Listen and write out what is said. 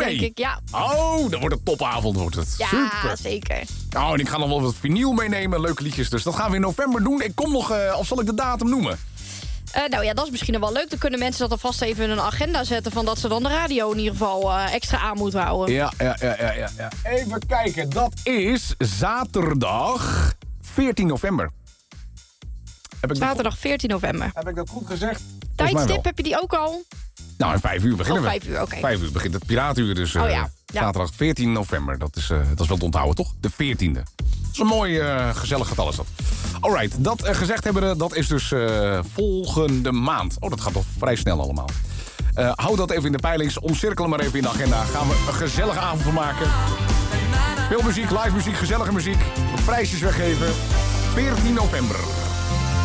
denk ik. Ja. Oh, dan wordt het topavond, wordt het. Ja, Super. zeker. Nou, en ik ga nog wel wat vinyl meenemen, leuke liedjes. Dus dat gaan we in november doen. Ik kom nog, of zal ik de datum noemen? Nou ja, dat is misschien nog wel leuk. Dan kunnen mensen dat alvast even in een agenda zetten... van dat ze dan de radio in ieder geval extra aan moeten houden. Ja. Even kijken, dat is zaterdag 14 november. Zaterdag 14 november. Heb ik dat goed gezegd? Volgens mij wel. Tijdstip, heb je die ook al? Nou, in 5 uur beginnen we. 5 uur, oké. 5 uur begint het Piraanuur, dus Ja. zaterdag 14 november. Dat is wel te onthouden, toch? De 14e. Dat is een mooi, gezellig getal is dat. Alright, dat gezegd hebben, dat is dus volgende maand. Oh, dat gaat toch vrij snel allemaal. Hou dat even in de peilings. Omcirkel hem maar even in de agenda. Gaan we een gezellige avond van maken. Veel muziek, live muziek, gezellige muziek. Prijsjes weggeven. 14 november.